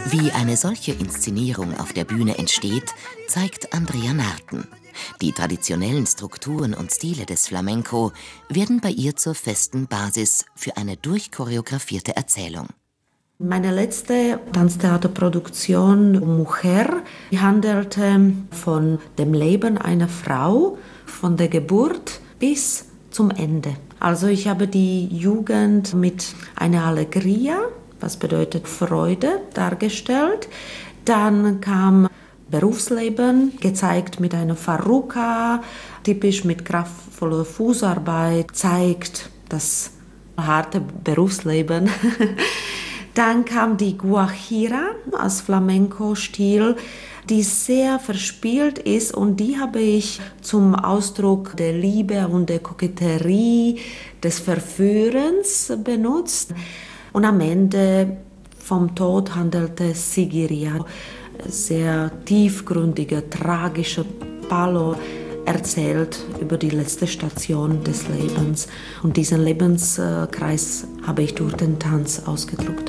Wie eine solche Inszenierung auf der Bühne entsteht, zeigt Andrea Narten. Die traditionellen Strukturen und Stile des Flamenco werden bei ihr zur festen Basis für eine durchchoreografierte Erzählung. Meine letzte Tanztheaterproduktion Mujer handelte von dem Leben einer Frau, von der Geburt bis zum Ende. Also ich habe die Jugend mit einer Allegria, was bedeutet Freude, dargestellt. Dann kam Berufsleben, gezeigt mit einer Farruca, typisch mit kraftvoller Fußarbeit, zeigt das harte Berufsleben. Dann kam die Guajira als Flamenco-Stil, die sehr verspielt ist, und die habe ich zum Ausdruck der Liebe und der Koketterie, des Verführens benutzt. Und am Ende vom Tod handelte Sigiriya. Sehr tiefgründiger, tragischer Palo erzählt über die letzte Station des Lebens. Und diesen Lebenskreis habe ich durch den Tanz ausgedrückt.